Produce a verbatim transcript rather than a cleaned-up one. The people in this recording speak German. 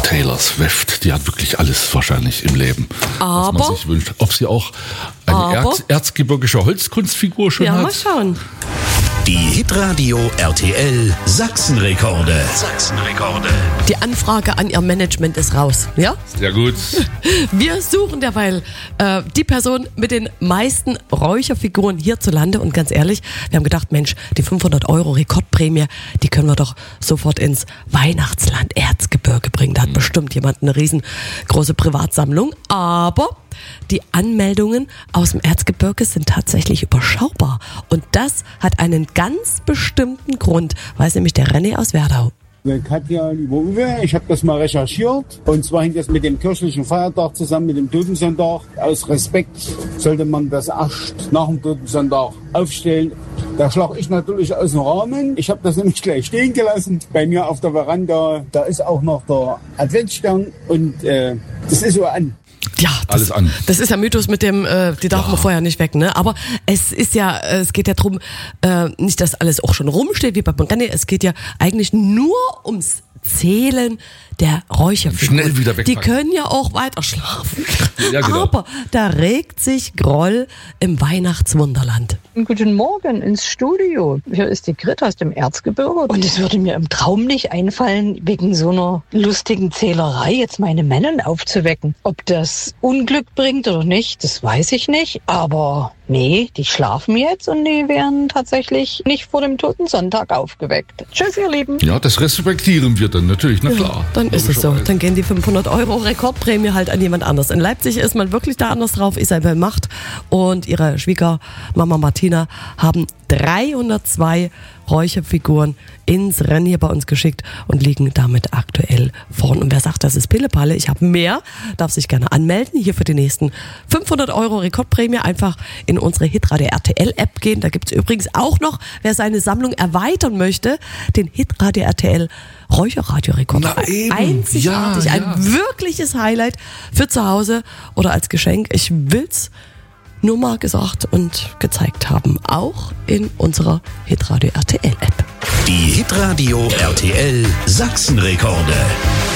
Taylor Swift, die hat wirklich alles wahrscheinlich im Leben, aber, was man sich wünscht. Ob sie auch eine Erz, erzgebirgische Holzkunstfigur schon ja, hat? Ja, mal schauen. Die Hitradio R T L Sachsenrekorde. Sachsenrekorde. Die Anfrage an Ihr Management ist raus, ja? Sehr gut. Wir suchen derweil äh, die Person mit den meisten Räucherfiguren hierzulande. Und ganz ehrlich, wir haben gedacht, Mensch, die fünfhundert Euro Rekordprämie, die können wir doch sofort ins Weihnachtsland Erzgebirge bringen. Da hat bestimmt jemand eine riesengroße Privatsammlung. Aber die Anmeldungen aus dem Erzgebirge sind tatsächlich überschaubar. Und das hat einen ganz bestimmten Grund, weiß nämlich der René aus Werdau. Katja, lieber Uwe, ich habe das mal recherchiert. Und zwar hängt das mit dem kirchlichen Feiertag zusammen, mit dem Totensonntag. Aus Respekt sollte man das erst nach dem Totensonntag aufstellen. Da schlage ich natürlich aus dem Rahmen. Ich habe das nämlich gleich stehen gelassen. Bei mir auf der Veranda, da ist auch noch der Adventsstern. Und äh, das ist so an. Ja, das, alles an. Das ist ja Mythos mit dem, äh, die darf ja. man vorher nicht weg, ne? Aber es ist ja, es geht ja drum, äh, nicht, dass alles auch schon rumsteht wie bei René. Es geht ja eigentlich nur ums Zählen der Räucherfiguren. Schnell wieder wegpacken. Die können ja auch weiter schlafen. Ja, genau. Aber da regt sich Groll im Weihnachtswunderland. Guten Morgen ins Studio. Hier ist die Grit aus dem Erzgebirge. Und es würde mir im Traum nicht einfallen, wegen so einer lustigen Zählerei jetzt meine Männer aufzuwecken. Ob das Unglück bringt oder nicht, das weiß ich nicht. Aber nee, die schlafen jetzt und die werden tatsächlich nicht vor dem Totensonntag aufgeweckt. Tschüss, ihr Lieben. Ja, das respektieren wir dann natürlich, na klar. Ja, dann ist es so. Dann gehen die fünfhundert Euro Rekordprämie halt an jemand anders. In Leipzig ist man wirklich da anders drauf. Isabel Macht und ihre Schwiegermama Martina haben dreihundertzwei Räucherfiguren ins Rennen hier bei uns geschickt und liegen damit aktuell vorn. Und wer sagt, das ist Pillepalle, ich habe mehr, darf sich gerne anmelden. Hier für die nächsten fünfhundert Euro Rekordprämie einfach in unsere Hitradio R T L App gehen. Da gibt es übrigens auch noch, wer seine Sammlung erweitern möchte, den Hitradio R T L Räucherradio-Rekord. Einzigartig, ja, ein ja. wirkliches Highlight für zu Hause oder als Geschenk. Ich will's nur mal gesagt und gezeigt haben, auch in unserer Hitradio R T L App. Die Hitradio R T L Sachsenrekorde.